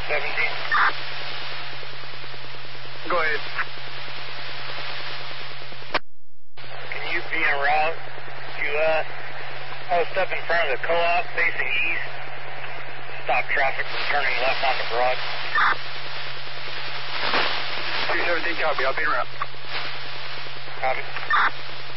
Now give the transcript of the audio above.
Go ahead. Can you be en route to post up in front of the co-op facing east? Stop traffic from turning left onto Broad. 217 copy, I'll be en route. Copy.